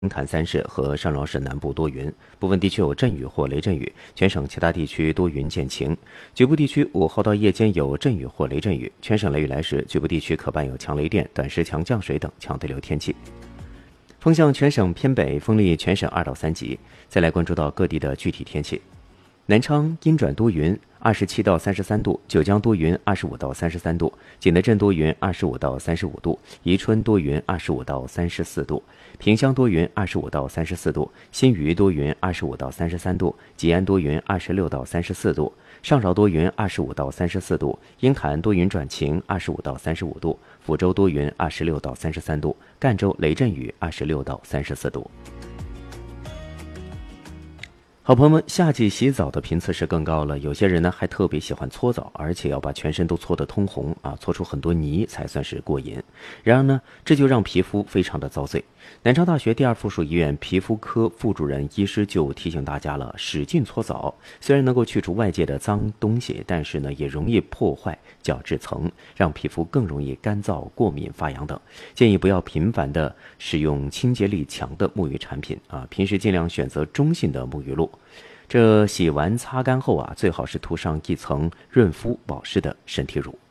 坎3市和上饶市南部多云，部分地区有阵雨或雷阵雨，全省其他地区多云见晴。局部地区午后到夜间有阵雨或雷阵雨，全省雷雨来时，局部地区可伴有强雷电、短时强降水等强对流天气。风向全省偏北，风力全省2到3级。再来关注到各地的具体天气。南昌阴转多云，27到33度；九江多云，25到33度；景德镇多云，25到35度；宜春多云，25到34度；萍乡多云，25到34度；新余多云，25到33度；吉安多云，26到34度；上饶多云，25到34度；鹰潭多云转晴，25到35度；福州多云，26到33度；赣州雷阵雨，26到34度。好朋友们，夏季洗澡的频次是更高了，有些人呢还特别喜欢搓澡，而且要把全身都搓得通红啊，搓出很多泥才算是过瘾。然而呢，这就让皮肤非常的遭罪。南昌大学第2附属医院皮肤科副主任医师就提醒大家了，使劲搓澡虽然能够去除外界的脏东西，但是呢也容易破坏角质层，让皮肤更容易干燥、过敏、发痒等。建议不要频繁的使用清洁力强的沐浴产品啊，平时尽量选择中性的沐浴露。这洗完擦干后啊，最好是涂上一层润肤保湿的身体乳。